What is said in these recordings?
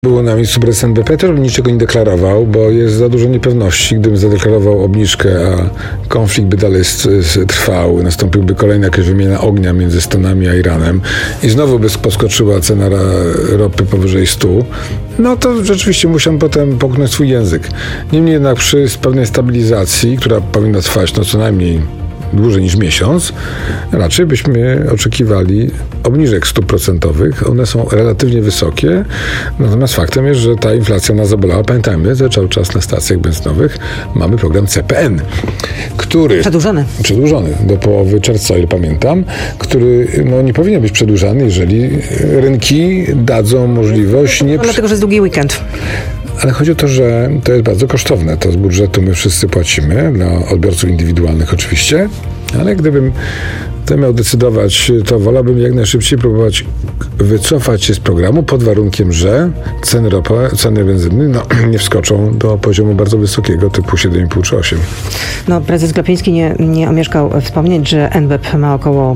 Był na miejscu prezydent BP, też bym niczego nie deklarował, bo jest za dużo niepewności. Gdybym zadeklarował obniżkę, a konflikt by dalej trwał, nastąpiłby kolejna jakaś wymiana ognia między Stanami a Iranem i znowu by poskoczyła cena ropy powyżej 100, no to rzeczywiście musiałem potem połknąć swój język. Niemniej jednak przy pewnej stabilizacji, która powinna trwać co najmniej dłużej niż miesiąc, raczej byśmy oczekiwali obniżek stóp procentowych. One są relatywnie wysokie, natomiast faktem jest, że ta inflacja nas zabolała. Pamiętajmy, że cały czas na stacjach benzynowych mamy program CPN, który... Przedłużony do połowy czerwca, ile pamiętam, który nie powinien być przedłużany, jeżeli rynki dadzą możliwość... Dlatego, że jest długi weekend. Ale chodzi o to, że to jest bardzo kosztowne. To z budżetu my wszyscy płacimy, dla odbiorców indywidualnych oczywiście, ale gdybym miał decydować, to wolałbym jak najszybciej próbować wycofać się z programu pod warunkiem, że ceny benzyny nie wskoczą do poziomu bardzo wysokiego, typu 7,5 czy 8. Prezes Glapiński nie omieszkał wspomnieć, że NBP ma około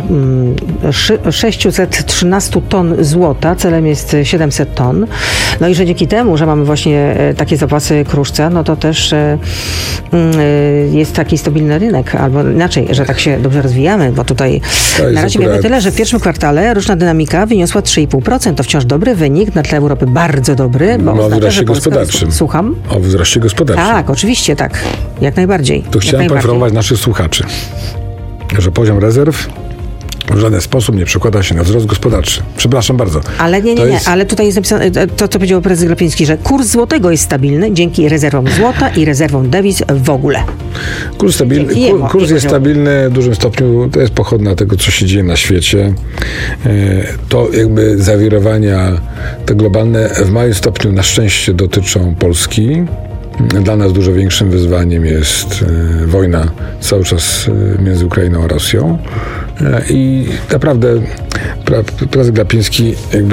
613 ton złota, celem jest 700 ton. I że dzięki temu, że mamy właśnie takie zapasy kruszca, to też jest taki stabilny rynek, albo inaczej, że tak się dobrze rozwijamy, bo tutaj na razie wiemy tyle, że w pierwszym kwartale roczna dynamika wyniosła 3,5%. To wciąż dobry wynik, na tle Europy bardzo dobry. Bo o wzroście gospodarczym. Słucham? O wzroście gospodarczym. Tak, oczywiście, tak. Jak najbardziej. To chciałem poinformować naszych słuchaczy, że poziom rezerw w żaden sposób nie przekłada się na wzrost gospodarczy. Przepraszam bardzo. Ale nie. Ale tutaj jest napisane to, co powiedział prezes Glapiński, że kurs złotego jest stabilny dzięki rezerwom złota i rezerwom dewiz w ogóle. Kurs jest stabilny w dużym stopniu. To jest pochodna tego, co się dzieje na świecie. To jakby zawirowania te globalne w małym stopniu na szczęście dotyczą Polski. Dla nas dużo większym wyzwaniem jest wojna cały czas między Ukrainą a Rosją. I naprawdę prezes Glapiński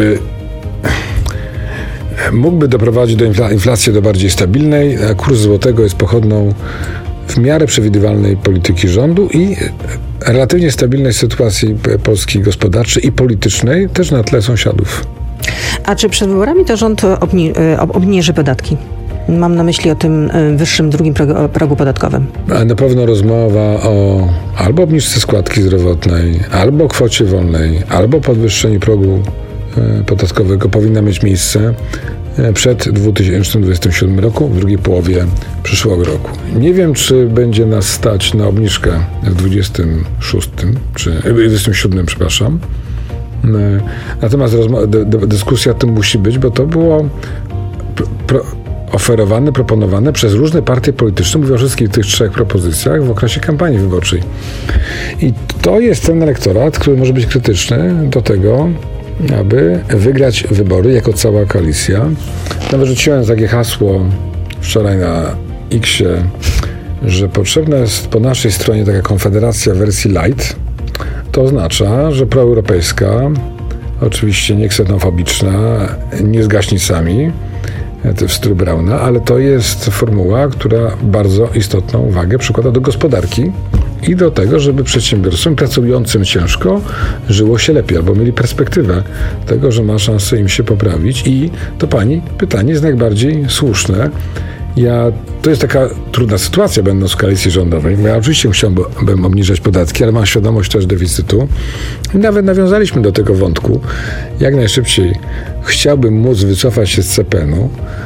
mógłby doprowadzić do inflacji do bardziej stabilnej, a kurs złotego jest pochodną w miarę przewidywalnej polityki rządu i relatywnie stabilnej sytuacji Polski gospodarczej i politycznej, też na tle sąsiadów. A czy przed wyborami to rząd obniży podatki? Mam na myśli o tym wyższym drugim progu podatkowym. Na pewno rozmowa o albo obniżce składki zdrowotnej, albo kwocie wolnej, albo podwyższeniu progu podatkowego powinna mieć miejsce przed 2027 roku, w drugiej połowie przyszłego roku. Nie wiem, czy będzie nas stać na obniżkę w 26 czy 27, przepraszam. Natomiast dyskusja o tym musi być, bo to było oferowane, proponowane przez różne partie polityczne, mówię o wszystkich tych 3 propozycjach w okresie kampanii wyborczej. I to jest ten elektorat, który może być krytyczny do tego, aby wygrać wybory jako cała koalicja. Nawet rzuciłem takie hasło wczoraj na X-ie, że potrzebna jest po naszej stronie taka konfederacja wersji light. To oznacza, że proeuropejska, oczywiście nie ksenofobiczna, nie z gaśnicami, w stylu Brauna, ale to jest formuła, która bardzo istotną wagę przykłada do gospodarki i do tego, żeby przedsiębiorcom pracującym ciężko żyło się lepiej, albo mieli perspektywę tego, że ma szansę im się poprawić. I to pani pytanie jest najbardziej słuszne. To jest taka trudna sytuacja, będąc w koalicji rządowej. Ja oczywiście chciałbym obniżać podatki, ale mam świadomość też deficytu. I nawet nawiązaliśmy do tego wątku. Jak najszybciej chciałbym móc wycofać się z CPN-u,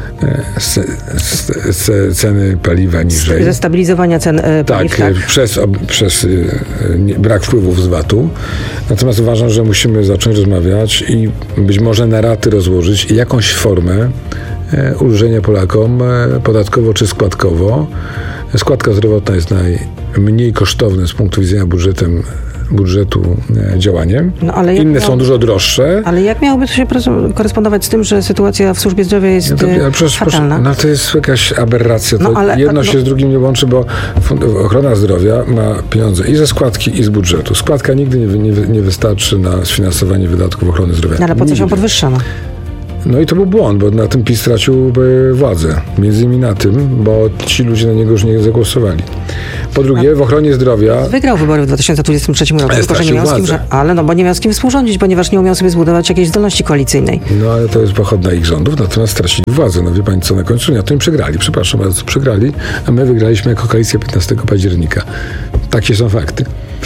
z ceny paliwa niżej. Ze stabilizowania cen paliw, tak? Przez brak wpływów z VAT-u. Natomiast uważam, że musimy zacząć rozmawiać i być może na raty rozłożyć jakąś formę ulżenia Polakom podatkowo czy składkowo. Składka zdrowotna jest najmniej kosztownym z punktu widzenia budżetu działaniem. Inne są dużo droższe. Ale jak miałoby to się korespondować z tym, że sytuacja w służbie zdrowia jest fatalna? To jest jakaś aberracja. Jedno się z drugim nie łączy, bo ochrona zdrowia ma pieniądze i ze składki, i z budżetu. Składka nigdy nie wystarczy na sfinansowanie wydatków ochrony zdrowia. Ale po co się podwyższa? I to był błąd, bo na tym PiS stracił władzę. Między innymi na tym, bo ci ludzie na niego już nie zagłosowali. Po drugie, w ochronie zdrowia... Wygrał wybory w 2023 roku, tylko że nie miał z kim, bo nie miał z kim współrządzić, ponieważ nie umiał sobie zbudować jakiejś zdolności koalicyjnej. No ale to jest pochodna ich rządów, natomiast stracili władzę. No wie pani co, na końcu dnia to im przegrali. Przepraszam bardzo, przegrali, a my wygraliśmy jako koalicja 15 października. Takie są fakty.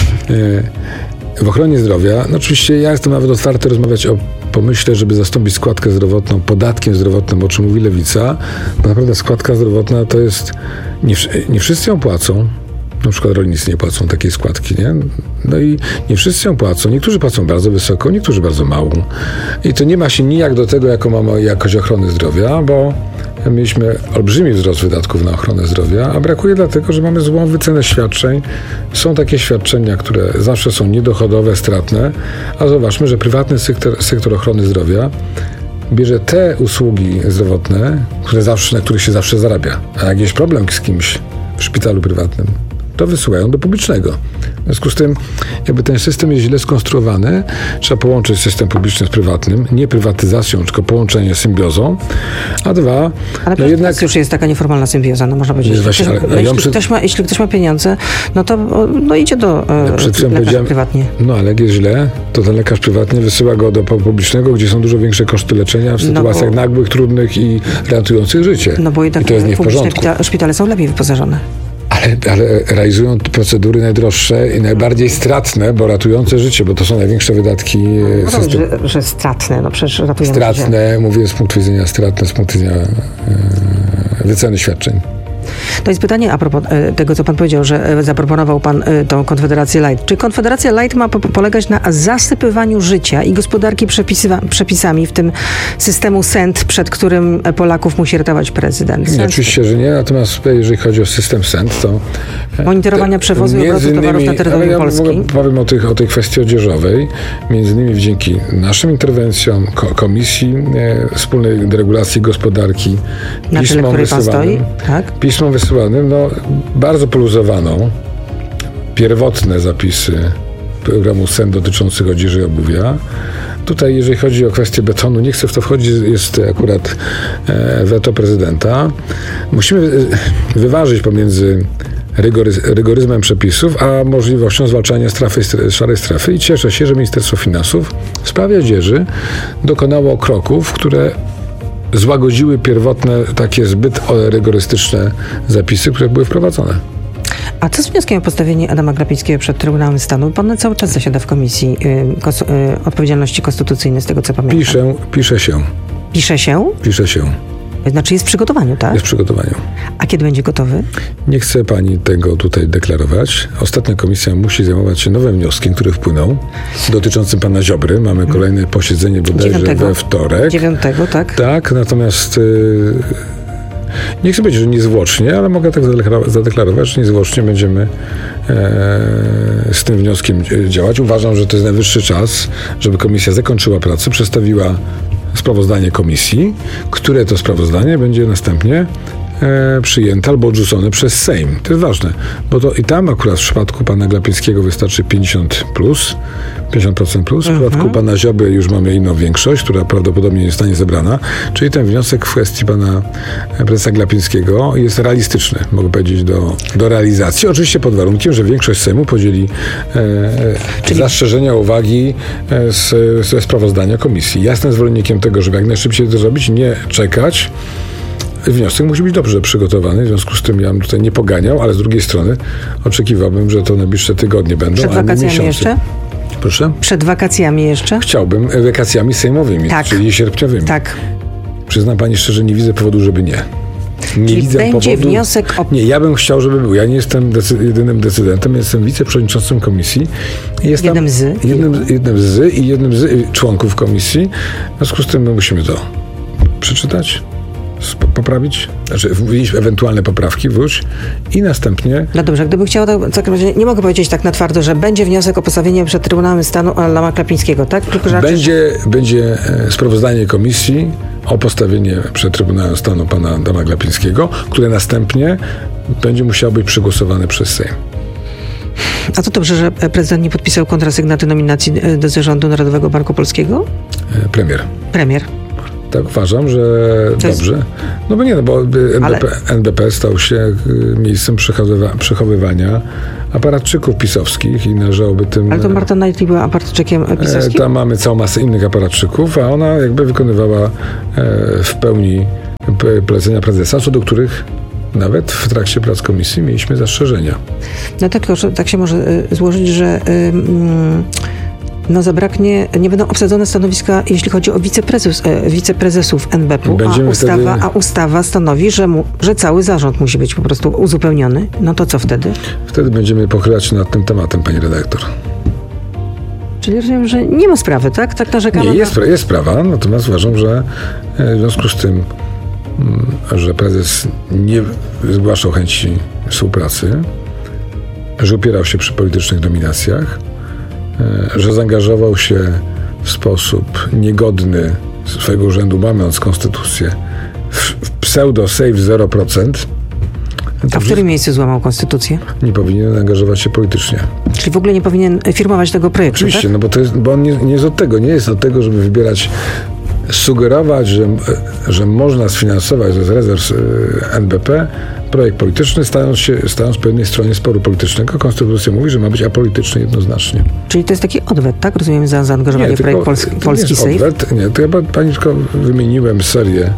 W ochronie zdrowia, no oczywiście ja jestem nawet otwarty rozmawiać o pomyśle, żeby zastąpić składkę zdrowotną podatkiem zdrowotnym, o czym mówi Lewica. Bo naprawdę składka zdrowotna to jest... Nie wszyscy ją płacą. Na przykład rolnicy nie płacą takiej składki, nie? No i nie wszyscy ją płacą. Niektórzy płacą bardzo wysoko, niektórzy bardzo mało. I to nie ma się nijak do tego, jaką mamy jakość ochrony zdrowia, bo mieliśmy olbrzymi wzrost wydatków na ochronę zdrowia, a brakuje dlatego, że mamy złą wycenę świadczeń. Są takie świadczenia, które zawsze są niedochodowe, stratne, a zobaczmy, że prywatny sektor ochrony zdrowia bierze te usługi zdrowotne, na których się zawsze zarabia. A jak jest problem z kimś w szpitalu prywatnym, to wysyłają do publicznego. W związku z tym, jakby ten system jest źle skonstruowany, trzeba połączyć system publiczny z prywatnym, nie prywatyzacją, tylko połączenie symbiozą, a dwa... Ale no jednak już jest taka nieformalna symbioza, no można powiedzieć. Jeśli ktoś ma pieniądze, no to idzie do lekarza prywatnie. No ale jak jest źle, to ten lekarz prywatnie wysyła go do publicznego, gdzie są dużo większe koszty leczenia w sytuacjach nagłych, trudnych i ratujących życie. No bo jednak to jest nie w porządku. Szpitale są lepiej wyposażone. Ale realizują procedury najdroższe i najbardziej stratne, bo ratujące życie, bo to są największe wydatki systemu. Że stratne, no przecież ratują stratne, życie. Mówię z punktu widzenia stratne, z punktu widzenia wyceny świadczeń. To jest pytanie a propos tego, co pan powiedział, że zaproponował pan tą Konfederację Light. Czy Konfederacja Light ma polegać na zasypywaniu życia i gospodarki przepisami, w tym systemu SENT, przed którym Polaków musi ratować prezydent? Nie, oczywiście, że nie. Natomiast jeżeli chodzi o system SENT, to... Monitorowania przewozu i obrotu towarów na terytorium Polski. Powiem o tej kwestii odzieżowej. Między innymi dzięki naszym interwencjom, Komisji Wspólnej Deregulacji Gospodarki, na czele której pan stoi? Tak? Pismom wysyłanym, bardzo poluzowano pierwotne zapisy programu SENT dotyczących odzieży i obuwia. Tutaj, jeżeli chodzi o kwestię betonu, nie chcę w to wchodzić, jest akurat weto prezydenta. Musimy wyważyć pomiędzy rygoryzmem przepisów, a możliwością zwalczania szarej strefy i cieszę się, że Ministerstwo Finansów w sprawie odzieży dokonało kroków, które złagodziły pierwotne, takie zbyt rygorystyczne zapisy, które były wprowadzone. A co z wnioskiem o postawienie Adama Glapińskiego przed Trybunałem Stanu? Pan cały czas zasiada w Komisji Odpowiedzialności Konstytucyjnej, z tego co pamiętam. Pisze się. Pisze się? Pisze się. Znaczy jest w przygotowaniu, tak? Jest w przygotowaniu. A kiedy będzie gotowy? Nie chcę pani tego tutaj deklarować. Ostatnia komisja musi zajmować się nowym wnioskiem, który wpłynął, dotyczącym pana Ziobry. Mamy kolejne posiedzenie bodajże we wtorek. 9, tak? Tak, natomiast nie chcę powiedzieć, że niezwłocznie, ale mogę tak zadeklarować, że niezwłocznie będziemy z tym wnioskiem działać. Uważam, że to jest najwyższy czas, żeby komisja zakończyła pracę, przedstawiła sprawozdanie komisji, które to sprawozdanie będzie następnie przyjęte albo odrzucone przez Sejm. To jest ważne, bo to i tam akurat w przypadku pana Glapińskiego wystarczy 50%+. W przypadku pana Ziobry już mamy inną większość, która prawdopodobnie nie zostanie zebrana, czyli ten wniosek w kwestii pana prezesa Glapińskiego jest realistyczny, mogę powiedzieć, do realizacji. Oczywiście pod warunkiem, że większość Sejmu podzieli zastrzeżenia, uwagi ze sprawozdania komisji. Ja jestem zwolennikiem tego, żeby jak najszybciej to zrobić, nie czekać. Wniosek musi być dobrze przygotowany, w związku z tym ja bym tutaj nie poganiał, ale z drugiej strony oczekiwałbym, że to najbliższe tygodnie będą, a nie miesiące. Jeszcze? Proszę? Przed wakacjami jeszcze? Chciałbym wakacjami sejmowymi, tak, czyli sierpniowymi. Tak. Przyznam pani szczerze, nie widzę powodu, żeby nie. Nie widzę będzie powodu. Wniosek o... Nie, ja bym chciał, żeby był. Ja nie jestem jedynym decydentem, jestem wiceprzewodniczącym komisji. Jednym z członków komisji. W związku z tym my musimy to przeczytać, poprawić, ewentualne poprawki wróć i następnie... No dobrze, gdybym chciała, to w takim razie nie mogę powiedzieć tak na twardo, że będzie wniosek o postawienie przed Trybunałem Stanu Adama Glapińskiego, tak? Tylko, że będzie sprawozdanie komisji o postawienie przed Trybunałem Stanu pana Adama Glapińskiego, które następnie będzie musiało być przegłosowane przez Sejm. A to dobrze, że prezydent nie podpisał kontrasygnaty nominacji do Zarządu Narodowego Banku Polskiego? Premier. Tak, uważam, że dobrze. No bo NBP stał się miejscem przechowywania aparatczyków pisowskich i należałoby tym... Ale to Marta Knightley była aparatczykiem pisowskim? Tam mamy całą masę innych aparatczyków, a ona jakby wykonywała w pełni polecenia prezesa, co do których nawet w trakcie prac komisji mieliśmy zastrzeżenia. No tak, tylko tak się może złożyć, że nie będą obsadzone stanowiska, jeśli chodzi o wiceprezesów NBP-u, a ustawa stanowi, że cały zarząd musi być po prostu uzupełniony. No to co wtedy? Wtedy będziemy pochylać się nad tym tematem, pani redaktor. Czyli rozumiem, że nie ma sprawy, tak? Tak narzekamy. Nie, jest sprawa, natomiast uważam, że w związku z tym, że prezes nie zgłaszał chęci współpracy, że upierał się przy politycznych dominacjach, że zaangażował się w sposób niegodny swojego urzędu, mając konstytucję, w pseudo save 0%. A w którym miejscu złamał konstytucję? Nie powinien angażować się politycznie. Czyli w ogóle nie powinien firmować tego projektu, oczywiście, tak? No bo on nie jest od tego. Nie jest od tego, żeby wybierać, sugerować, że można sfinansować z rezerw NBP projekt polityczny, stając po jednej stronie sporu politycznego. Konstytucja mówi, że ma być apolityczny jednoznacznie. Czyli to jest taki odwet, tak? Rozumiem, za zaangażowanie w projekt Polski Safe? Odwet, nie, to ja pani tylko wymieniłem serię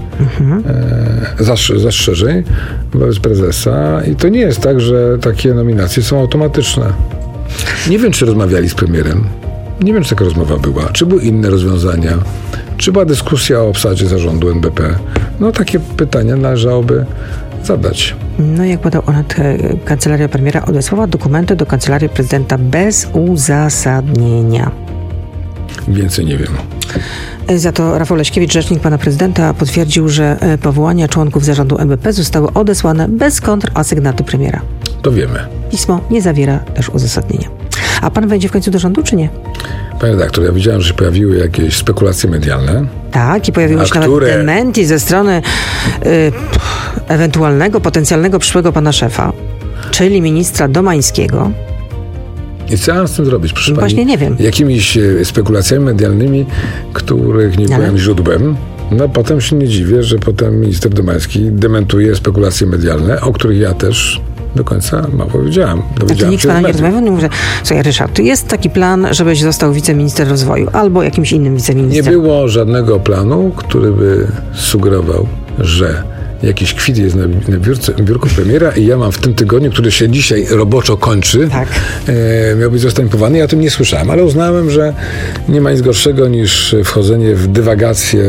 zastrzeżeń wobec prezesa i to nie jest tak, że takie nominacje są automatyczne. Nie wiem, czy rozmawiali z premierem. Nie wiem, czy taka rozmowa była. Czy były inne rozwiązania? Czy była dyskusja o obsadzie zarządu NBP? No takie pytania należałoby zadać. No jak podał Onet, kancelaria premiera odesłała dokumenty do kancelarii prezydenta bez uzasadnienia. Więcej nie wiem. Za to Rafał Leśkiewicz, rzecznik pana prezydenta, potwierdził, że powołania członków zarządu NBP zostały odesłane bez kontrasygnaty premiera. To wiemy. Pismo nie zawiera też uzasadnienia. A pan wejdzie w końcu do rządu, czy nie? Panie redaktor, ja widziałem, że się pojawiły jakieś spekulacje medialne. Tak, i pojawiły się nawet dementi ze strony ewentualnego, potencjalnego przyszłego pana szefa, czyli ministra Domańskiego. I co ja mam z tym zrobić, proszę Właśnie pani? Nie wiem. Jakimiś spekulacjami medialnymi, których nie byłem źródłem. No potem się nie dziwię, że potem minister Domański dementuje spekulacje medialne, o których ja też do końca mało wiedziałem. Nikt pana nie rozmawiał, nie mówi, że słuchaj, Ryszard, jest taki plan, żebyś został wiceminister rozwoju albo jakimś innym wiceministrem. Nie było żadnego planu, który by sugerował, że jakiś kwit jest na biurku premiera i ja mam w tym tygodniu, który się dzisiaj roboczo kończy, miał być zastępowany. Ja o tym nie słyszałem, ale uznałem, że nie ma nic gorszego niż wchodzenie w dywagację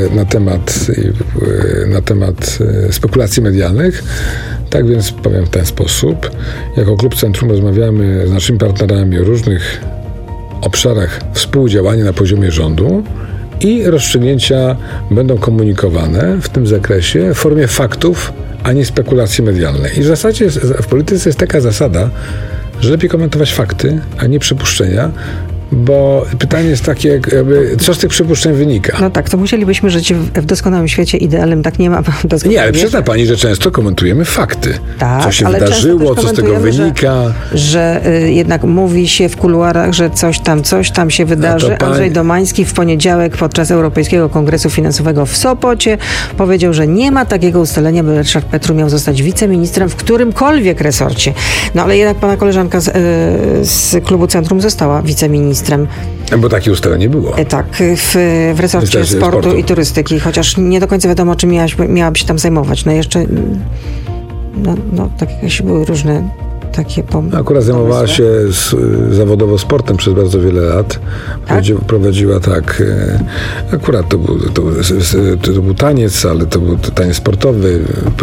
na temat spekulacji medialnych. Tak więc powiem w ten sposób. Jako Klub Centrum rozmawiamy z naszymi partnerami o różnych obszarach współdziałania na poziomie rządu i rozstrzygnięcia będą komunikowane w tym zakresie w formie faktów, a nie spekulacji medialnej. I w zasadzie w polityce jest taka zasada, że lepiej komentować fakty, a nie przypuszczenia, bo pytanie jest takie, co z tych przypuszczeń wynika. No tak, to musielibyśmy żyć w doskonałym świecie idealnym, tak nie ma. Nie, ale przyzna pani, że często komentujemy fakty. Tak, co się wydarzyło, co z tego wynika. Że jednak mówi się w kuluarach, że coś tam się wydarzy. Andrzej Domański w poniedziałek podczas Europejskiego Kongresu Finansowego w Sopocie powiedział, że nie ma takiego ustalenia, by Ryszard Petru miał zostać wiceministrem w którymkolwiek resorcie. No ale jednak pana koleżanka z klubu Centrum została wiceministrem. Bo takie ustalenie było. Tak, w resorcie sportu i turystyki, chociaż nie do końca wiadomo, czym miałaby się tam zajmować. No jeszcze, tak jakieś były różne takie pomysły. Akurat zajmowała się zawodowo sportem przez bardzo wiele lat. Tak? Prowadziła akurat to był taniec, ale to był taniec sportowy.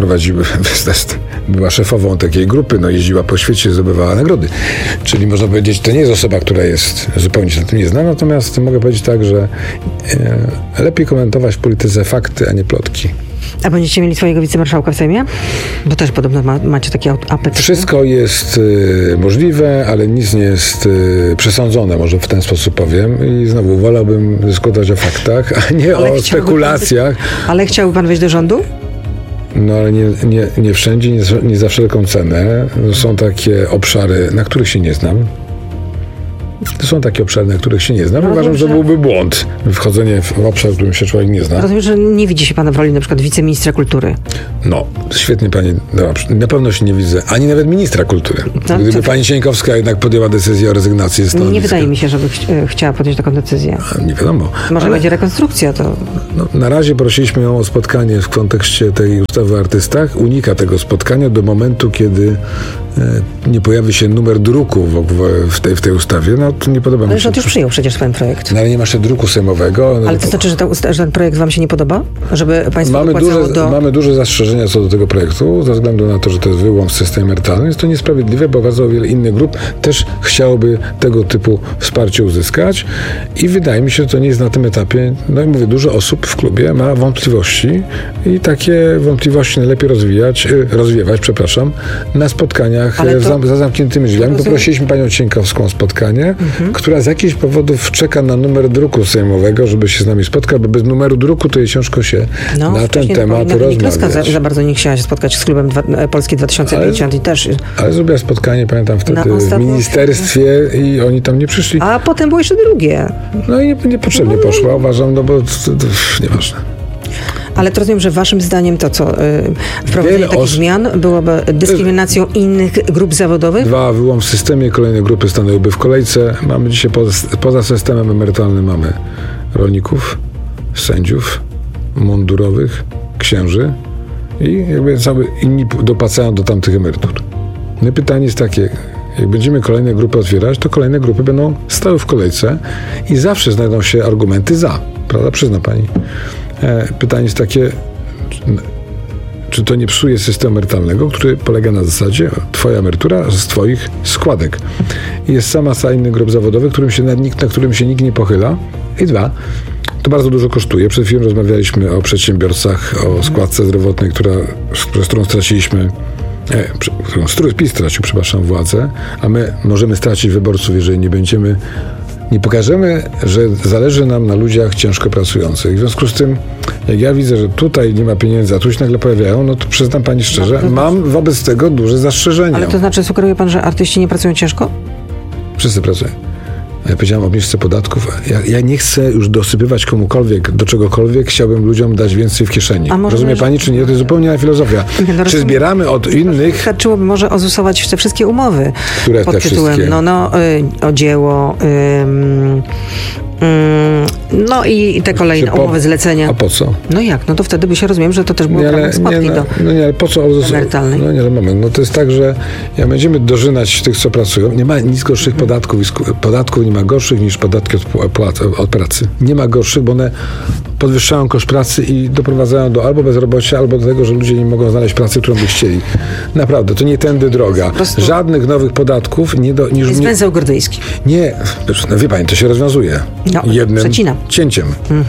Była szefową takiej grupy, jeździła po świecie, zdobywała nagrody. Czyli można powiedzieć, to nie jest osoba, która zupełnie się na tym nie zna, natomiast mogę powiedzieć tak, że lepiej komentować w polityce fakty, a nie plotki. A będziecie mieli swojego wicemarszałka w Sejmie? Bo też podobno macie takie apetyty. Wszystko jest możliwe, ale nic nie jest przesądzone, może w ten sposób powiem. I znowu wolałbym dyskutować o faktach, a nie o spekulacjach. Ale chciałby pan wejść do rządu? No ale nie wszędzie, nie za wszelką cenę. Są takie obszary, na których się nie znam. Są takie obszary, na których się nie znam. Uważam, że byłby błąd wchodzenie w obszar, w którym się człowiek nie zna. Rozumiem, że nie widzi się pan w roli na przykład wiceministra kultury. No, świetnie pani. Na pewno się nie widzę, ani nawet ministra kultury. Gdyby pani Sieńkowska jednak podjęła decyzję o rezygnacji ze stanowiska. Nie wydaje mi się, żeby chciała podjąć taką decyzję. Nie wiadomo. Może będzie rekonstrukcja, to... No, na razie prosiliśmy ją o spotkanie w kontekście tej ustawy o artystach. Unika tego spotkania do momentu, kiedy nie pojawi się numer druku w tej ustawie. No, to nie podoba mi się. Ale rząd już przyjął przecież swój projekt. No, ale nie ma jeszcze druku sejmowego. Ale to znaczy, że ten projekt wam się nie podoba? Żeby państwo Mamy duże zastrzeżenia co do tego projektu, ze względu na to, że to jest wyłom w systemie emerytalnym. Jest to niesprawiedliwe, bo bardzo wiele innych grup też chciałoby tego typu wsparcie uzyskać i wydaje mi się, że to nie jest na tym etapie. No i mówię, dużo osób w klubie ma wątpliwości i takie wątpliwości najlepiej rozwiewać na spotkaniach za zamkniętymi drzwiami. Poprosiliśmy panią Cieńkowską o spotkanie, która z jakichś powodów czeka na numer druku sejmowego, żeby się z nami spotkać, bo bez numeru druku to jej ciężko się na ten temat rozmawiać. Za bardzo nie chciała się spotkać z klubem Polski 2050 i też... Ale zrobiła spotkanie, pamiętam wtedy w ministerstwie i oni tam nie przyszli. A potem było jeszcze drugie. No i niepotrzebnie poszła, uważam, no bo to nieważne. Ale to rozumiem, że waszym zdaniem to co? Wprowadzenie takich zmian byłoby dyskryminacją innych grup zawodowych? Wyłom w systemie, kolejne grupy stanęłyby w kolejce. Mamy dzisiaj poza systemem emerytalnym mamy rolników, sędziów, mundurowych, księży i jakby inni dopłacają do tamtych emerytur. No i pytanie jest takie, jak będziemy kolejne grupy otwierać, to kolejne grupy będą stały w kolejce i zawsze znajdą się argumenty za, prawda? Przyzna pani. Pytanie jest takie, czy to nie psuje systemu emerytalnego, który polega na zasadzie twoja emerytura z twoich składek. I jest sama masa innych grup zawodowych, na którym się nikt nie pochyla. I to bardzo dużo kosztuje. Przed chwilą rozmawialiśmy o przedsiębiorcach, o składce zdrowotnej, z którą straciliśmy, którą PiS stracił, władzę, a my możemy stracić wyborców, jeżeli nie pokażemy, że zależy nam na ludziach ciężko pracujących. W związku z tym, jak ja widzę, że tutaj nie ma pieniędzy, a tu się nagle pojawiają, no to przyznam pani szczerze, mam wobec tego duże zastrzeżenia. Ale to znaczy, sugeruje pan, że artyści nie pracują ciężko? Wszyscy pracują. Ja powiedziałem o obniżce podatków. Ja nie chcę już dosypywać komukolwiek do czegokolwiek. Chciałbym ludziom dać więcej w kieszeni. Rozumie pani, czy nie? To jest zupełnie inna filozofia. Czy zbieramy od innych... Wystarczyłoby może ozusować te wszystkie umowy. Które pod tytułem, wszystkie? O dzieło... No i te kolejne umowy zlecenia. A po co? No jak? No to wtedy by się rozumiem, że to też było prawo składki ale po co? Emerytalnej. Ale moment. No to jest tak, że będziemy dożynać tych, co pracują. Nie ma nic gorszych podatków nie ma gorszych niż podatki od pracy. Nie ma gorszych, bo one podwyższają koszt pracy i doprowadzają do albo bezrobocia, albo do tego, że ludzie nie mogą znaleźć pracy, którą by chcieli. Naprawdę, to nie tędy droga. Żadnych nowych podatków jest węzeł gordyjski. Nie, no wie pani, to się rozwiązuje. Jednym cięciem.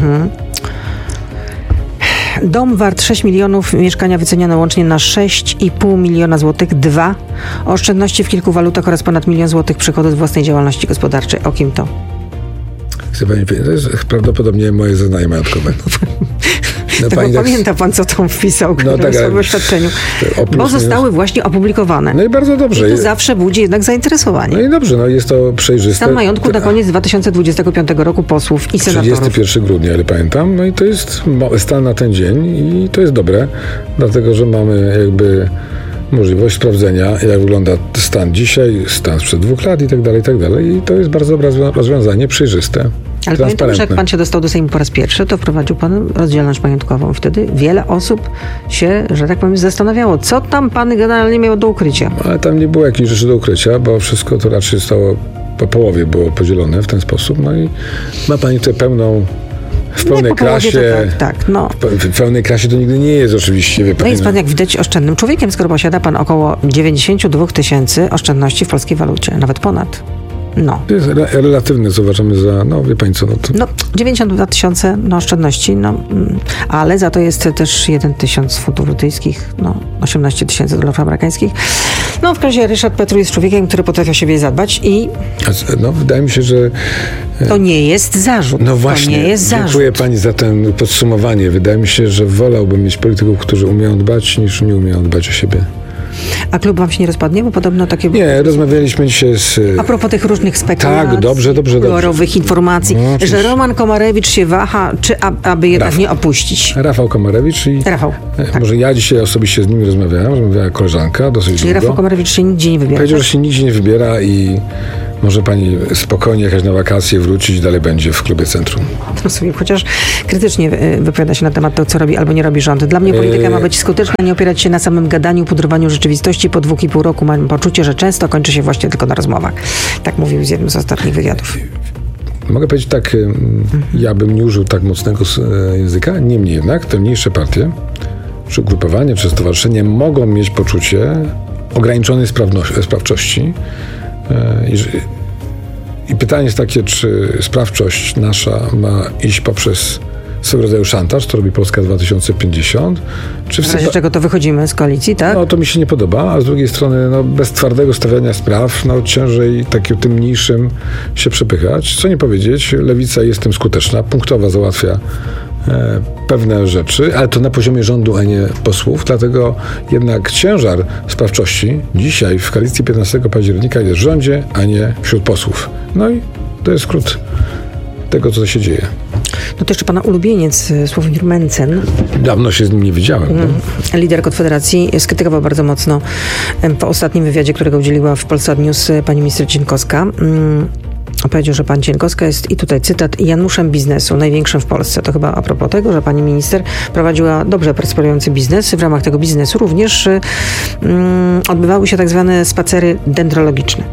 Dom wart 6 milionów, mieszkania wycenione łącznie na 6,5 miliona złotych, 2 oszczędności w kilku walutach oraz ponad 1 000 000 złotych przychodów z własnej działalności gospodarczej. O kim to? Chce pani powiedzieć, to jest prawdopodobnie moje zeznanie majątkowe. Pamięta pan, co tam wpisał w swoim oświadczeniu? Bo zostały właśnie opublikowane. No i bardzo dobrze. I to zawsze budzi jednak zainteresowanie. No i dobrze, jest to przejrzyste. Stan majątku na koniec 2025 roku posłów i senatorów. 31 grudnia, ale pamiętam. No i to jest stan na ten dzień i to jest dobre, dlatego że mamy jakby możliwość sprawdzenia, jak wygląda stan dzisiaj, stan sprzed 2 lat i tak dalej, i tak dalej. I to jest bardzo dobre rozwiązanie, przejrzyste. Ale pamiętam, że jak pan się dostał do Sejmu po raz pierwszy, to wprowadził pan rozdzielność majątkową. Wtedy wiele osób się, że tak powiem, zastanawiało, co tam pan generalnie miał do ukrycia. Ale tam nie było jakichś rzeczy do ukrycia, bo wszystko to raczej stało po połowie, było podzielone w ten sposób. No i ma pani tutaj w pełnej krasie. W pełnej krasie to nigdy nie jest oczywiście. Wie pani, jest pan, jak widać, oszczędnym człowiekiem, skoro posiada pan około 92 000 oszczędności w polskiej walucie, nawet ponad. To jest relatywne, co uważamy za, wie pani co, 92 000 oszczędności, ale za to jest też 1 000 funtów brytyjskich, 18 000 dolarów amerykańskich. W każdym razie Ryszard Petru jest człowiekiem, który potrafi o siebie zadbać i... wydaje mi się, że... To nie jest zarzut. No właśnie, to nie jest zarzut. Dziękuję pani za ten podsumowanie. Wydaje mi się, że wolałbym mieć polityków, którzy umieją dbać, niż nie umieją dbać o siebie. A klub wam się nie rozpadnie? Bo podobno takie... Nie, rozmawialiśmy dzisiaj A propos tych różnych spekulacji, Tak, dobrze. kolorowych informacji, że Roman Komarewicz się waha, czy aby jednak nie opuścić. Rafał Komarewicz i... Rafał. Może ja dzisiaj osobiście z nimi rozmawiała koleżanka dosyć Czyli długo. Rafał Komarewicz się nigdzie nie wybiera. Powiedział, tak? że się nigdzie nie wybiera i może pani spokojnie jechać na wakacje, wrócić i dalej będzie w klubie Centrum. Rozumiem, chociaż krytycznie wypowiada się na temat tego, co robi albo nie robi rząd. Dla mnie polityka ma być skuteczna, nie opierać się na samym gadaniu, pudrowaniu rzeczywistości. Po 2,5 roku mam poczucie, że często kończy się właśnie tylko na rozmowach. Tak mówił z jednym z ostatnich wywiadów. Mogę powiedzieć tak, ja bym nie użył tak mocnego języka, niemniej jednak te mniejsze partie, czy ugrupowania, czy stowarzyszenia mogą mieć poczucie ograniczonej sprawczości. I pytanie jest takie, czy sprawczość nasza ma iść poprzez swego rodzaju szantaż, to robi Polska 2050, czy W razie czego to wychodzimy z koalicji, tak? No to mi się nie podoba, a z drugiej strony bez twardego stawiania spraw, ciężej tym mniejszym się przepychać. Co nie powiedzieć, Lewica jest tym skuteczna, punktowo załatwia pewne rzeczy, ale to na poziomie rządu, a nie posłów, dlatego jednak ciężar sprawczości dzisiaj w koalicji 15 października jest w rządzie, a nie wśród posłów. No i to jest skrót tego, co się dzieje. No to jeszcze pana ulubieniec Sławomir Mencen. Dawno się z nim nie widziałem. Lider Konfederacji skrytykował bardzo mocno po ostatnim wywiadzie, którego udzieliła w Polsat News pani minister Cienkowska. Powiedział, że pan Cienkowska jest, i tutaj cytat, Januszem biznesu, największym w Polsce. To chyba a propos tego, że pani minister prowadziła dobrze prosperujący biznes. W ramach tego biznesu również odbywały się tak zwane spacery dendrologiczne.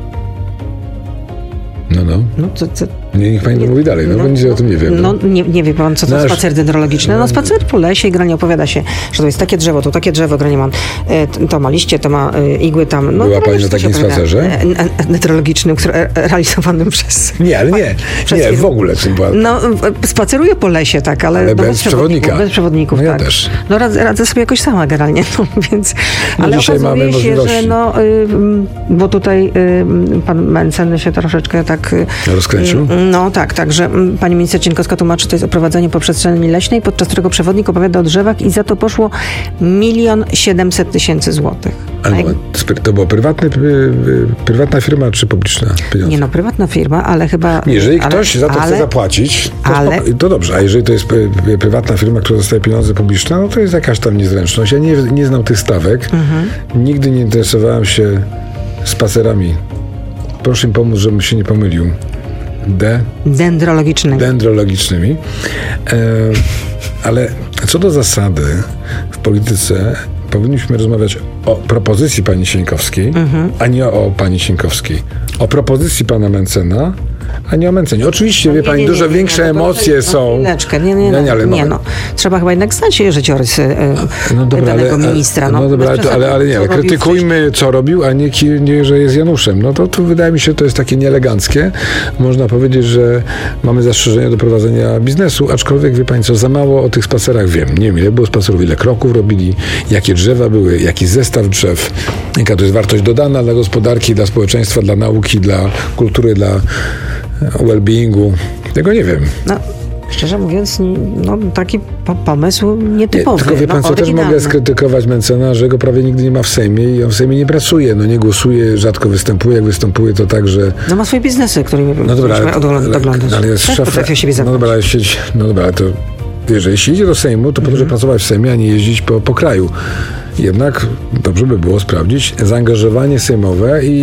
Niech pani mówi dalej, bo nic o tym nie wiem. Nie wie pan, co to spacer dendrologiczny. Spacer po lesie i granie opowiada się, że to jest takie drzewo, to takie drzewo, granie ma, to ma liście, to ma igły tam. Była pani na takim spacerze? Dendrologicznym, realizowanym przez... Nie, ale nie, w ogóle. Spaceruję po lesie, tak, ale bez przewodnika. Bez przewodników, ja tak. też. Radzę sobie jakoś sama generalnie, więc... Ale dzisiaj okazuje mamy się, możliwości. że bo tutaj pan Mencen się troszeczkę tak... rozkręcił? Tak, że pani minister Cienkowska tłumaczy, to jest oprowadzenie po przestrzeni leśnej, podczas którego przewodnik opowiada o drzewach i za to poszło 1 700 000 złotych. Ale to była prywatna firma czy publiczna pieniądze? Nie, prywatna firma, ale chyba... Jeżeli ktoś za to chce zapłacić, to dobrze, a jeżeli to jest prywatna firma, która dostaje pieniądze publiczne, no to jest jakaś tam niezręczność. Ja nie znam tych stawek. Nigdy nie interesowałem się spacerami. Proszę mi pomóc, żebym się nie pomylił. Dendrologicznymi. Ale co do zasady w polityce powinniśmy rozmawiać o propozycji pani Cienkowskiej, a nie o pani Cienkowskiej. O propozycji pana Mencena, a nie o Mencenie. Oczywiście, wie pani, dużo większe emocje są. Trzeba chyba jednak znać życiorys danego ministra. Ale nie, krytykujmy, co robił, a nie, że jest Januszem. To wydaje mi się, to jest takie nieeleganckie. Można powiedzieć, że mamy zastrzeżenia do prowadzenia biznesu, aczkolwiek, wie pani co, za mało o tych spacerach wiem. Nie wiem, ile było spacerów, ile kroków robili, jakie drzewa były, jaki zestaw drzew, jaka to jest wartość dodana dla gospodarki, dla społeczeństwa, dla nauki, dla kultury, dla well-beingu. Tego nie wiem. Szczerze mówiąc, taki pomysł nietypowy. Tylko wie pan co, też mogę skrytykować Mencena, że go prawie nigdy nie ma w Sejmie i on w Sejmie nie pracuje, nie głosuje, rzadko występuje. Jak występuje, to tak, że... ma swoje biznesy, którymi musimy oglądać. Ale jest potrafię siebie ale to jeżeli idzie do Sejmu, to po to, żeby pracować w Sejmie, a nie jeździć po kraju. Jednak dobrze by było sprawdzić zaangażowanie sejmowe i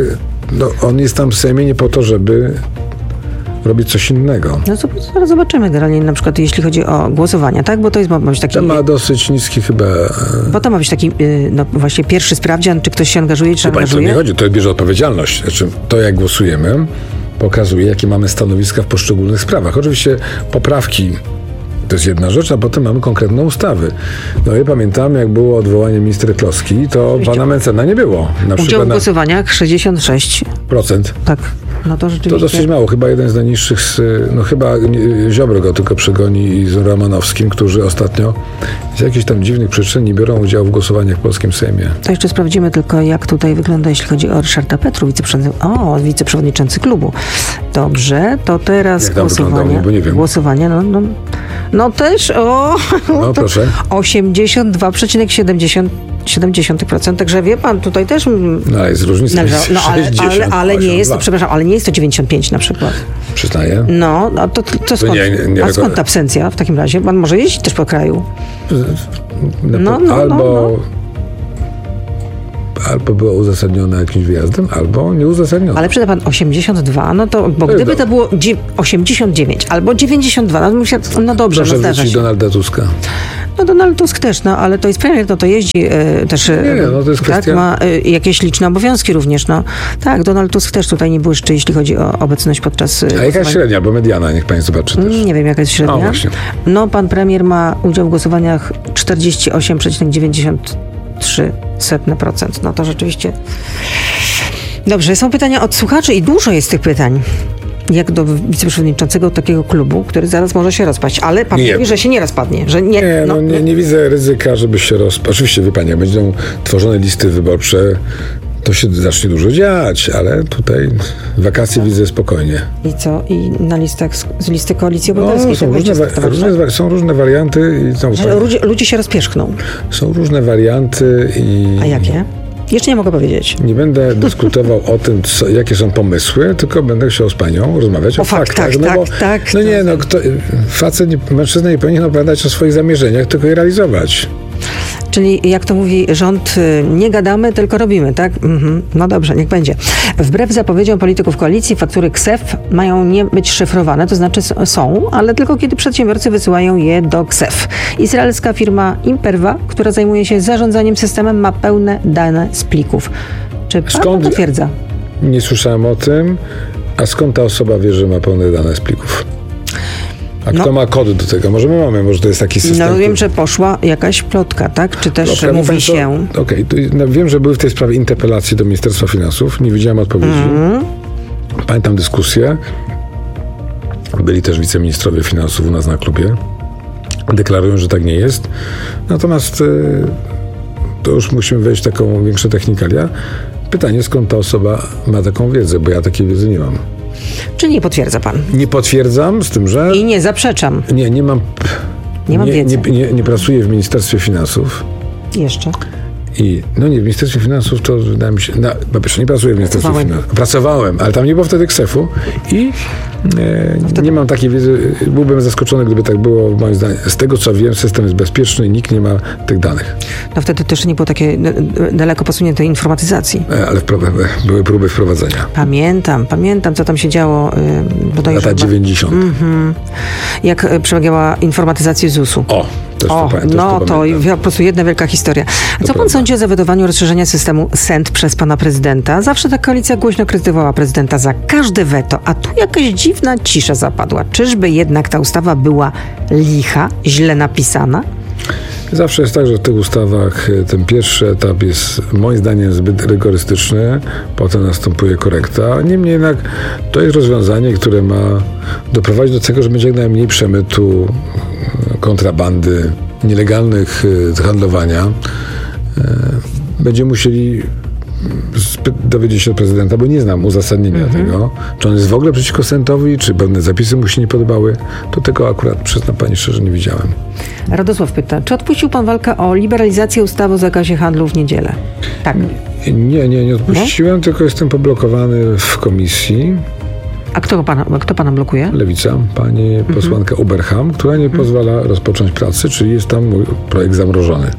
on jest tam w Sejmie nie po to, żeby robić coś innego. Zaraz zobaczymy generalnie, na przykład jeśli chodzi o głosowania, tak? Bo to ma być taki... To ma dosyć niski chyba... Bo to ma być taki właśnie pierwszy sprawdzian, czy ktoś się angażuje, czy angażuje. To nie chodzi, to bierze odpowiedzialność. To jak głosujemy, pokazuje, jakie mamy stanowiska w poszczególnych sprawach. Oczywiście poprawki to jest jedna rzecz, a potem mamy konkretne ustawy. Ja pamiętam, jak było odwołanie ministra Kloski, to pana Mencena nie było. Udział w głosowaniach 66%. Tak. To rzeczywiście... To dosyć mało. Chyba jeden z najniższych, chyba Ziobro go tylko przegoni i z Romanowskim, którzy ostatnio z jakichś tam dziwnych przyczyn nie biorą udziału w głosowaniach w polskim Sejmie. To jeszcze sprawdzimy tylko, jak tutaj wygląda, jeśli chodzi o Ryszarda Petru, wiceprzewodniczący klubu. Dobrze, to teraz jak głosowanie. Bo nie wiem. Głosowanie, też proszę. 82,77%. 0,7%. Także wie pan, tutaj też... No ale jest różnica. Ale nie jest to, przepraszam, ale nie jest to 95 na przykład. Przyznaję. No, a to skąd? A skąd ta absencja w takim razie? Pan może jeździć też po kraju. Albo było uzasadnione jakimś wyjazdem, albo nieuzasadnione. Ale przyda pan 82, no to, bo gdyby to było 89 albo 92, no dobrze, proszę zdarza się. Donalda Tuska. No Donald Tusk też, no ale to jest premier, to jeździ też, to jest kwestia... ma jakieś liczne obowiązki również, no. Tak, Donald Tusk też tutaj nie błyszczy, jeśli chodzi o obecność podczas... A jaka jest średnia, albo mediana, niech pani zobaczy też. Nie wiem, jaka jest średnia. Właśnie. No, pan premier ma udział w głosowaniach 48,93%. No to rzeczywiście... Dobrze, są pytania od słuchaczy i dużo jest tych pytań. Jak do wiceprzewodniczącego takiego klubu, który zaraz może się rozpaść. Ale pan mówi, że się nie rozpadnie. Że nie widzę ryzyka, żeby się rozpadł. Oczywiście, wie pani, jak będą tworzone listy wyborcze, to się zacznie dużo dziać, ale tutaj wakacje widzę spokojnie. I co? I na listach z listy Koalicji Obywatelskiej? Są różne warianty. Ludzie się rozpierzchną. Są różne warianty i... A jakie? Jeszcze nie mogę powiedzieć. Nie będę dyskutował o tym, jakie są pomysły, tylko będę chciał z panią rozmawiać o faktach. Mężczyzna nie powinien opowiadać o swoich zamierzeniach, tylko je realizować. Czyli jak to mówi rząd, nie gadamy, tylko robimy, tak? No dobrze, niech będzie. Wbrew zapowiedziom polityków koalicji, faktury KSEF mają nie być szyfrowane, to znaczy są, ale tylko kiedy przedsiębiorcy wysyłają je do KSEF. Izraelska firma Imperva, która zajmuje się zarządzaniem systemem, ma pełne dane z plików. Czy pan to potwierdza? Nie słyszałem o tym. A skąd ta osoba wie, że ma pełne dane z plików? A kto ma kody do tego? Może my mamy, może to jest taki system. No wiem, że poszła jakaś plotka, tak? Czy też mówi się... Okej, wiem, że były w tej sprawie interpelacje do Ministerstwa Finansów. Nie widziałem odpowiedzi. Pamiętam dyskusję. Byli też wiceministrowie finansów u nas na klubie. Deklarują, że tak nie jest. Natomiast to już musimy wejść w taką większą technikalia. Pytanie, skąd ta osoba ma taką wiedzę, bo ja takiej wiedzy nie mam. Czy nie potwierdza pan? Nie potwierdzam, z tym, że... I nie zaprzeczam. Nie mam... Nie mam wiedzy. Nie pracuję w Ministerstwie Finansów. Jeszcze? I w Ministerstwie Finansów to wydaje mi się... nie pracuję w Ministerstwie Finansów. Pracowałem, ale tam nie było wtedy KSEF-u i nie mam takiej wiedzy. Byłbym zaskoczony, gdyby tak było, moim zdaniem. Z tego, co wiem, system jest bezpieczny i nikt nie ma tych danych. No wtedy też nie było takiej daleko posuniętej informatyzacji. Ale były próby wprowadzenia. Pamiętam, co tam się działo. Lata 90. Jak przebiegała informatyzacja ZUS-u. To po prostu jedna wielka historia. Co pan sądzi o zawetowaniu rozszerzenia systemu SENT przez pana prezydenta? Zawsze ta koalicja głośno krytykowała prezydenta za każde weto, a tu jakaś dziwna cisza zapadła. Czyżby jednak ta ustawa była licha, źle napisana? Zawsze jest tak, że w tych ustawach ten pierwszy etap jest moim zdaniem zbyt rygorystyczny, potem następuje korekta. Niemniej jednak to jest rozwiązanie, które ma doprowadzić do tego, że będzie jak najmniej przemytu, kontrabandy, nielegalnych handlowania. Będziemy musieli dowiedzieć się od prezydenta, bo nie znam uzasadnienia tego, czy on jest w ogóle przeciwko SENT-owi, czy pewne zapisy mu się nie podobały. To tego akurat, przyznam pani szczerze, nie widziałem. Radosław pyta, czy odpuścił pan walkę o liberalizację ustawy o zakazie handlu w niedzielę? Tak. Nie odpuściłem, tylko jestem poblokowany w komisji. A kto pana blokuje? Lewica, pani posłanka Uberham, która nie pozwala rozpocząć pracy, czyli jest tam mój projekt zamrożony.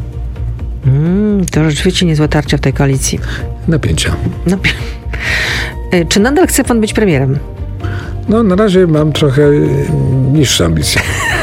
To rzeczywiście niezłe tarcia w tej koalicji. Napięcia. Czy nadal chce pan być premierem? Na razie mam trochę niższe ambicje.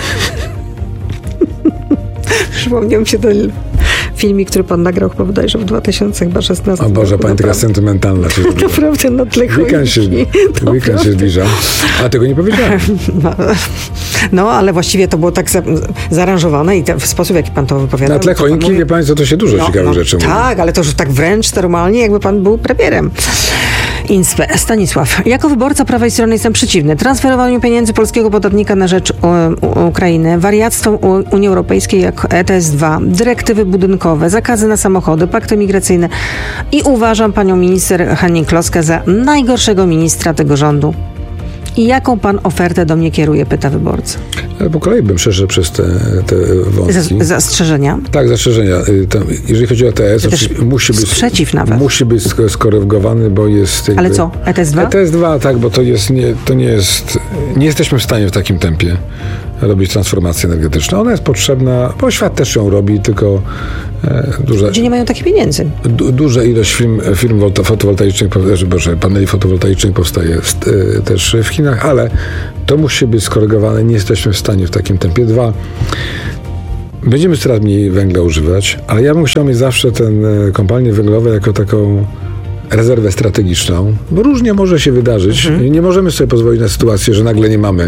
Przypomniał mi się ten filmik, który pan nagrał chyba bodajże w 2016. O Boże, pani taka sentymentalna. Naprawdę na tle choinki. Weekend się zbliża. A tego nie powiedziałem. Ale właściwie to było tak zaaranżowane i w sposób, jaki pan to wypowiadał. Na tle choinki, wie państwo, to się dużo ciekawych rzeczy mówi. Tak, ale to już tak wręcz normalnie, jakby pan był premierem. Stanisław. Jako wyborca prawej strony jestem przeciwny transferowaniu pieniędzy polskiego podatnika na rzecz Ukrainy, wariactwom Unii Europejskiej jak ETS-2, dyrektywy budynkowe, zakazy na samochody, pakty migracyjne i uważam panią minister Hennig-Kloskę za najgorszego ministra tego rządu. I jaką pan ofertę do mnie kieruje, pyta wyborca. Ale po kolei bym przeszedł przez te wątki. Zastrzeżenia? Tak, zastrzeżenia. Jeżeli chodzi o ETS, musi być sprzeciw nawet. Musi być skorygowany, bo jest... Ale co? ETS-2? ETS-2, tak, bo to nie jest... Nie jesteśmy w stanie w takim tempie robić transformację energetyczną. Ona jest potrzebna, bo świat też ją robi, tylko ludzie nie mają takich pieniędzy. Duża ilość firm fotowoltaicznych, paneli fotowoltaicznych powstaje też w Chinach, ale to musi być skorygowane. Nie jesteśmy w stanie w takim tempie. 2. Będziemy coraz mniej węgla używać, ale ja bym chciał mieć zawsze kopalnie węglowe jako taką rezerwę strategiczną, bo różnie może się wydarzyć. Nie możemy sobie pozwolić na sytuację, że nagle nie mamy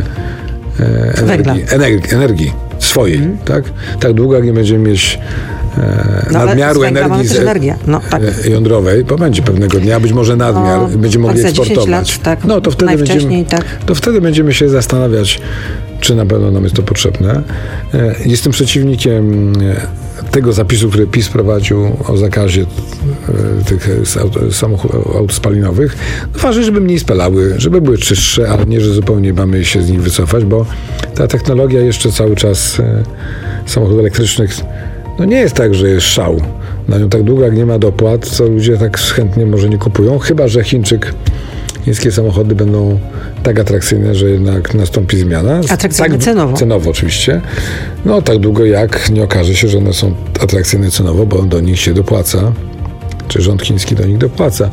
energii swojej, tak? Tak długo, jak nie będziemy mieć nadmiaru energii jądrowej, bo będzie pewnego dnia, być może nadmiar, będziemy mogli eksportować. To wtedy będziemy się zastanawiać, czy na pewno nam jest to potrzebne. Jestem przeciwnikiem tego zapisu, który PiS prowadził o zakazie tych aut spalinowych. Ważne, żeby mniej spalały, żeby były czystsze, ale nie, że zupełnie mamy się z nich wycofać, bo ta technologia jeszcze cały czas samochodów elektrycznych nie jest tak, że jest szał. Na nią tak długo, jak nie ma dopłat, to ludzie tak chętnie może nie kupują, chyba że chińskie samochody będą tak atrakcyjne, że jednak nastąpi zmiana. Atrakcyjne cenowo. Cenowo oczywiście. Tak długo jak nie okaże się, że one są atrakcyjne cenowo, bo do nich się dopłaca. Czy rząd chiński do nich dopłaca.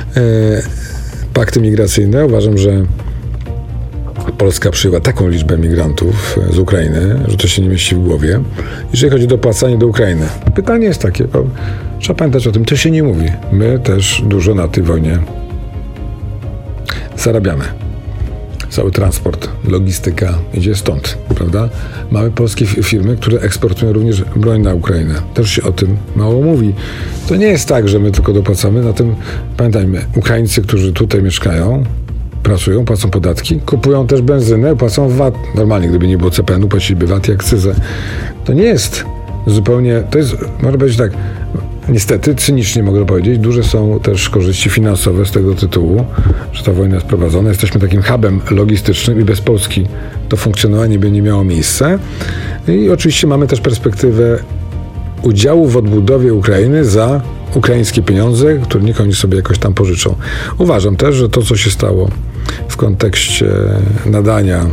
Pakty migracyjne. Uważam, że Polska przyjęła taką liczbę migrantów z Ukrainy, że to się nie mieści w głowie. Jeżeli chodzi o dopłacanie do Ukrainy. Pytanie jest takie, bo trzeba pamiętać o tym, to się nie mówi. My też dużo na tej wojnie zarabiamy. Cały transport, logistyka idzie stąd, prawda? Mamy polskie firmy, które eksportują również broń na Ukrainę. Też się o tym mało mówi. To nie jest tak, że my tylko dopłacamy. Na tym pamiętajmy, Ukraińcy, którzy tutaj mieszkają, pracują, płacą podatki, kupują też benzynę, płacą VAT. Normalnie, gdyby nie było CPN-u, płaciliby VAT i akcyzę. To nie jest zupełnie, to jest, można powiedzieć tak, niestety, cynicznie mogę powiedzieć, duże są też korzyści finansowe z tego tytułu, że ta wojna jest prowadzona. Jesteśmy takim hubem logistycznym i bez Polski to funkcjonowanie by nie miało miejsca. I oczywiście mamy też perspektywę udziału w odbudowie Ukrainy za ukraińskie pieniądze, które niech oni sobie jakoś tam pożyczą. Uważam też, że to, co się stało w kontekście nadania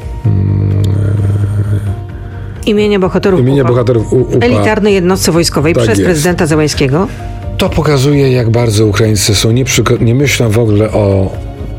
imienia bohaterów UPA, elitarnej jednostce wojskowej przez prezydenta Zełańskiego. To pokazuje, jak bardzo Ukraińcy są nie myślą w ogóle o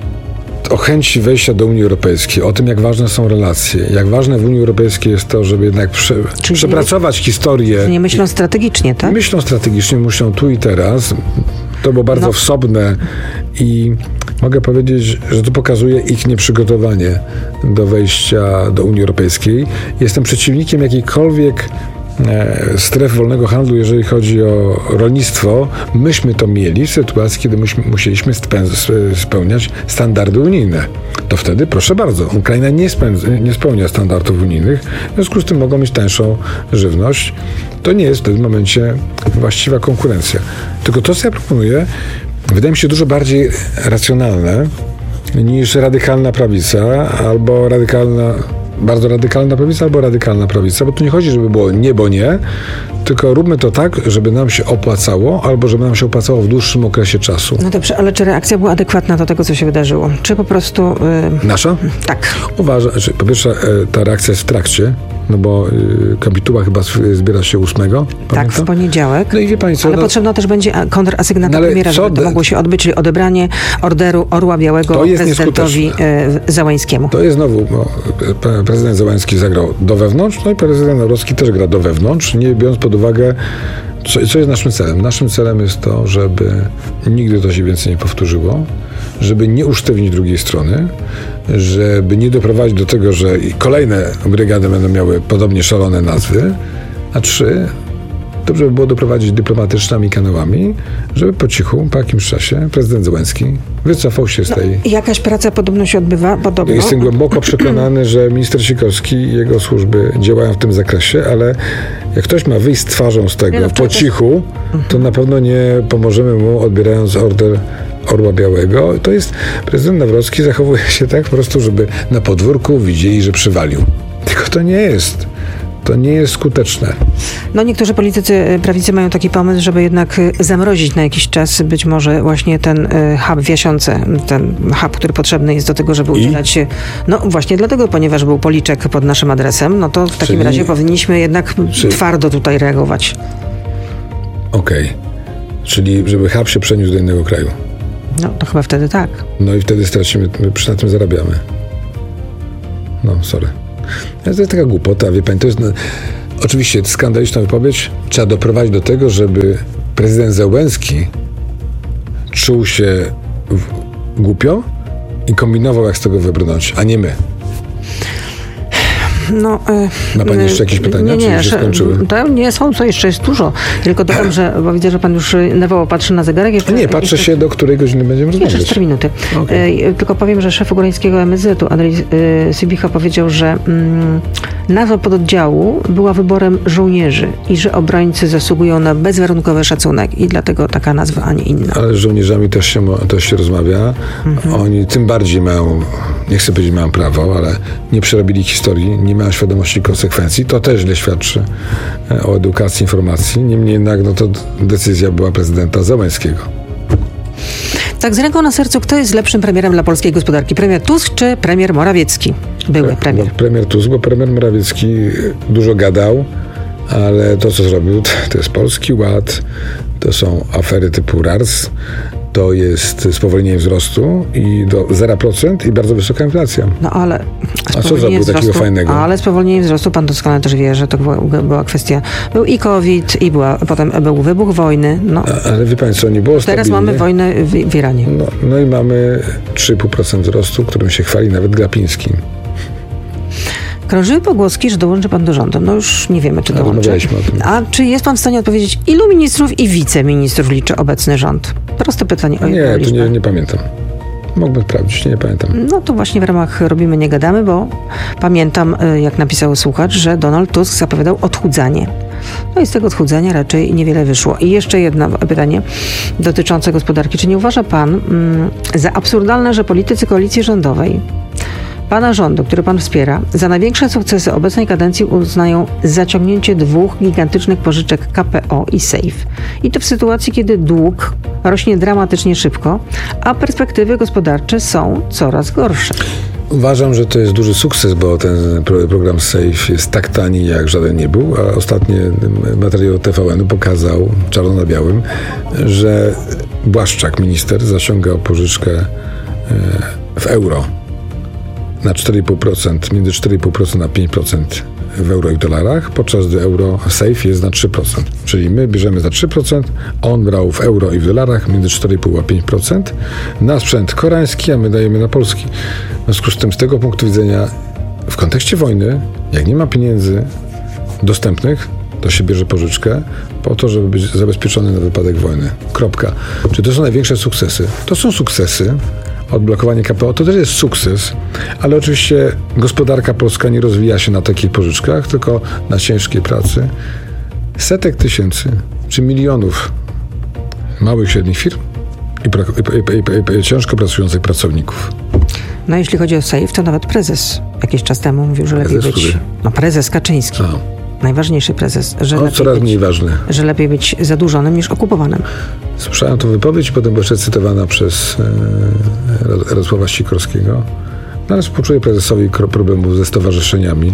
chęci wejścia do Unii Europejskiej, o tym, jak ważne są relacje, jak ważne w Unii Europejskiej jest to, żeby jednak przepracować historię. Nie myślą strategicznie, tak? Myślą strategicznie, myślą tu i teraz. To było bardzo wsobne i mogę powiedzieć, że to pokazuje ich nieprzygotowanie do wejścia do Unii Europejskiej. Jestem przeciwnikiem jakiejkolwiek stref wolnego handlu, jeżeli chodzi o rolnictwo. Myśmy to mieli w sytuacji, kiedy musieliśmy spełniać standardy unijne. To wtedy, proszę bardzo, Ukraina nie spełnia standardów unijnych, w związku z tym mogą mieć tańszą żywność. To nie jest w tym momencie właściwa konkurencja. Tylko to, co ja proponuję, wydaje mi się dużo bardziej racjonalne niż radykalna prawica albo bardzo radykalna prawica albo radykalna prawica, bo tu nie chodzi, żeby było nie, bo nie, tylko róbmy to tak, żeby nam się opłacało, albo żeby nam się opłacało w dłuższym okresie czasu. No dobrze, ale czy reakcja była adekwatna do tego, co się wydarzyło? Czy po prostu... Nasza? Tak. Uważam, że po pierwsze ta reakcja jest w trakcie, no bo kapituła chyba zbiera się 8. Pamiętam? Tak, w poniedziałek. No i wie pani co? Ale potrzebna też będzie kontrasygnata premiera, żeby to mogło się odbyć, czyli odebranie orderu Orła Białego prezydentowi Zełańskiemu. To jest znowu, bo prezydent Zełański zagrał do wewnątrz, no i prezydent Nawrocki też gra do wewnątrz, nie biorąc pod uwagę, co jest naszym celem. Naszym celem jest to, żeby nigdy to się więcej nie powtórzyło, żeby nie usztywnić drugiej strony, żeby nie doprowadzić do tego, że kolejne brygady będą miały podobnie szalone nazwy, a 3, dobrze by było doprowadzić dyplomatycznymi kanałami, żeby po cichu, po jakimś czasie prezydent Zełański wycofał się z tej... Jakaś praca podobno się odbywa, podobno. Jestem głęboko przekonany, że minister Sikorski i jego służby działają w tym zakresie, ale jak ktoś ma wyjść z twarzą z tego po cichu, to na pewno nie pomożemy mu, odbierając order Orła Białego, to jest prezydent Nawrocki zachowuje się tak po prostu, żeby na podwórku widzieli, że przywalił. Tylko to nie jest skuteczne. No niektórzy politycy prawicy mają taki pomysł, żeby jednak zamrozić na jakiś czas być może właśnie ten hub w Jasionce, ten hub, który potrzebny jest do tego, żeby udzielać się, no właśnie dlatego, ponieważ był policzek pod naszym adresem, no to w takim razie powinniśmy jednak twardo tutaj reagować. Okej. Czyli żeby hub się przeniósł do innego kraju. No to chyba wtedy tak. No i wtedy stracimy, na tym zarabiamy. No, sorry. To jest taka głupota, wie pani, to jest oczywiście skandaliczna wypowiedź. Trzeba doprowadzić do tego, żeby prezydent Zełenski czuł się głupio i kombinował, jak z tego wybrnąć, a nie my. No, ma pani jeszcze jakieś pytania? Nie, czy się skończyły? To nie są, co jeszcze jest dużo. Tylko dodam, bo widzę, że pan już nerwowo patrzy na zegarek. Nie, patrzę się, do której godziny będziemy rozmawiać. Jeszcze 4 minuty. Okay. Tylko powiem, że szef Ugoleńskiego MSZ-u, Andrzej Sybicha, powiedział, że nazwa pododdziału była wyborem żołnierzy i że obrońcy zasługują na bezwarunkowy szacunek i dlatego taka nazwa, a nie inna. Ale z żołnierzami też się rozmawia. Oni tym bardziej mają, nie chcę powiedzieć mają prawo, ale nie przerobili historii, nie mają świadomości konsekwencji. To też źle świadczy o edukacji, informacji. Niemniej jednak to decyzja była prezydenta Zełenskiego. Tak z ręką na sercu, kto jest lepszym premierem dla polskiej gospodarki? Premier Tusk czy premier Morawiecki? Były premier. Premier Tusk, bo premier Morawiecki dużo gadał, ale to, co zrobił, to jest Polski Ład, to są afery typu RARS, to jest spowolnienie wzrostu i do 0% i bardzo wysoka inflacja. No ale... A co zrobił takiego fajnego? Ale spowolnienie wzrostu, pan doskonale też wie, że to była kwestia... Był i COVID, i potem był wybuch wojny. No. Ale wie pani co, nie było stabilnie. Teraz mamy wojnę w Iranie. No i mamy 3,5% wzrostu, którym się chwali nawet Glapiński. Krążyły pogłoski, że dołączy pan do rządu. No już nie wiemy, czy dołączy. A czy jest pan w stanie odpowiedzieć, ilu ministrów i wiceministrów liczy obecny rząd? Proste pytanie o Nie, to nie pamiętam. Mógłbym sprawdzić, nie pamiętam. No to właśnie w ramach Robimy Nie Gadamy, bo pamiętam, jak napisał słuchacz, że Donald Tusk zapowiadał odchudzanie. No i z tego odchudzania raczej niewiele wyszło. I jeszcze jedno pytanie dotyczące gospodarki. Czy nie uważa pan za absurdalne, że politycy koalicji rządowej pana rządu, który pan wspiera, za największe sukcesy obecnej kadencji uznają zaciągnięcie 2 gigantycznych pożyczek KPO i SAFE. I to w sytuacji, kiedy dług rośnie dramatycznie szybko, a perspektywy gospodarcze są coraz gorsze. Uważam, że to jest duży sukces, bo ten program SAFE jest tak tani, jak żaden nie był, a ostatni materiał TVN-u pokazał czarno na białym, że Błaszczak, minister, zaciągał pożyczkę w euro na 4,5%, między 4,5% a 5% w euro i dolarach, podczas gdy euro SAFE jest na 3%. Czyli my bierzemy za 3%, a on brał w euro i w dolarach między 4,5% a 5% na sprzęt koreański, a my dajemy na polski. W związku z tym, z tego punktu widzenia, w kontekście wojny, jak nie ma pieniędzy dostępnych, to się bierze pożyczkę po to, żeby być zabezpieczony na wypadek wojny. Kropka. Czy to są największe sukcesy? To są sukcesy. Odblokowanie KPO to też jest sukces, ale oczywiście gospodarka polska nie rozwija się na takich pożyczkach, tylko na ciężkiej pracy setek tysięcy czy milionów małych i średnich firm i ciężko pracujących pracowników. No jeśli chodzi o SAFE, to nawet prezes jakiś czas temu mówił, że lepiej być... No prezes Kaczyński. Najważniejszy prezes, coraz mniej ważny. Że lepiej być zadłużonym niż okupowanym. Słyszałem tę wypowiedź i potem była jeszcze cytowana przez Radosława Sikorskiego. No ale współczuję prezesowi problemu ze stowarzyszeniami.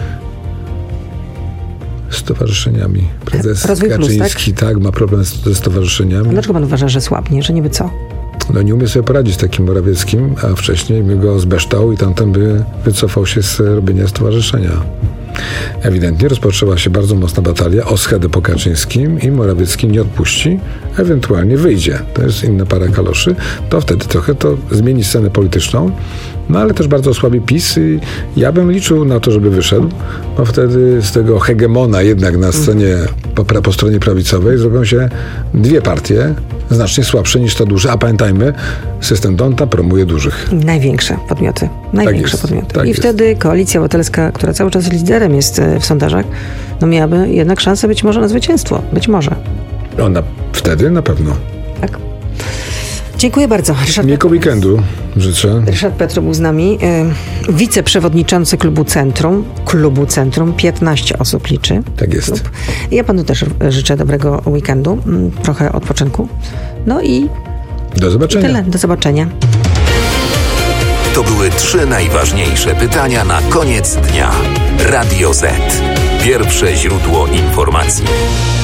Prezes Rozwój Kaczyński Plus, tak, ma problem ze stowarzyszeniami. A dlaczego pan uważa, że słabnie, że niby co? No nie umie sobie poradzić z takim Morawieckim, a wcześniej by go zbeształ i tamten by wycofał się z robienia stowarzyszenia. Ewidentnie rozpoczęła się bardzo mocna batalia o schedę po Kaczyńskim i Morawiecki nie odpuści, ewentualnie wyjdzie. To jest inna para kaloszy. To wtedy trochę to zmieni scenę polityczną, no ale też bardzo osłabi PiS i ja bym liczył na to, żeby wyszedł, bo wtedy z tego hegemona jednak na scenie po stronie prawicowej zrobią się 2 partie, znacznie słabsze niż te duże, a pamiętajmy, system Donta promuje dużych. Największe podmioty. Tak jest. Wtedy Koalicja Obywatelska, która cały czas liderem jest w sondażach, no miałaby jednak szansę być może na zwycięstwo. Być może. Ona wtedy na pewno. Tak. Dziękuję bardzo. Miłego weekendu życzę. Ryszard Petru był z nami, wiceprzewodniczący Klubu Centrum. 15 osób liczy. Tak jest. Klub. Ja panu też życzę dobrego weekendu, trochę odpoczynku. No i do zobaczenia. Tyle. Do zobaczenia. To były 3 najważniejsze pytania na koniec dnia. Radio Z. Pierwsze źródło informacji.